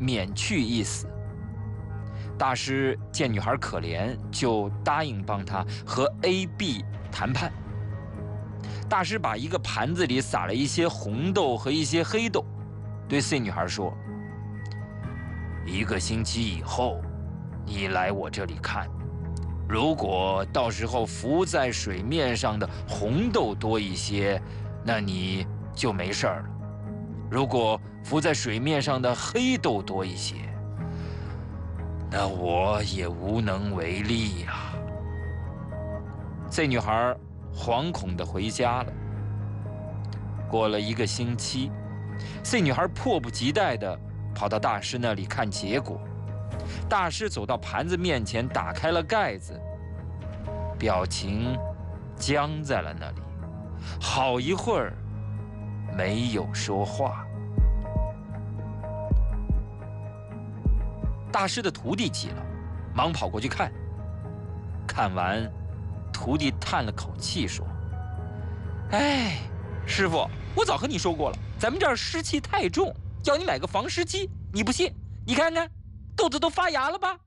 免去一死。大师见女孩可怜，就答应帮她和 A、B 谈判。大师把一个盘子里撒了一些红豆和一些黑豆，对 C 女孩说：“1个星期以后，你来我这里看，如果到时候浮在水面上的红豆多一些，那你就没事儿了；如果浮在水面上的黑豆多一些，那我也无能为力呀。”C 女孩惶恐地回家了。过了1个星期，C 女孩迫不及待地跑到大师那里看结果。大师走到盘子面前，打开了盖子，表情僵在了那里，好一会儿没有说话。大师的徒弟急了，忙跑过去看。看完，徒弟叹了口气说：“哎，师傅，我早和你说过了，咱们这儿湿气太重，叫你买个防湿机。你不信，你看看，豆子都发芽了吧？”